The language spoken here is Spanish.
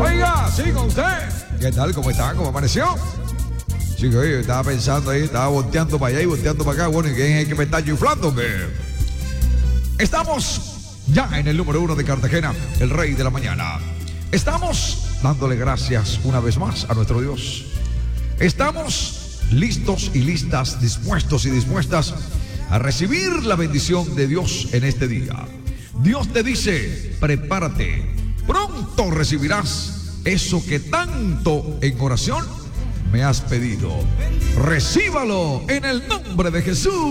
Oiga, sí, con usted. ¿Qué tal? ¿Cómo está? ¿Cómo amaneció? Chico, yo estaba pensando ahí, estaba volteando para allá y volteando para acá. Bueno, ¿y quién es el que me está chiflando? Estamos ya en el número 1 de Cartagena, el rey de la mañana. Estamos dándole gracias una vez más a nuestro Dios. Estamos listos y listas, dispuestos y dispuestas a recibir la bendición de Dios en este día. Dios te dice, prepárate, pronto recibirás eso que tanto en oración me has pedido. Recíbalo en el nombre de Jesús.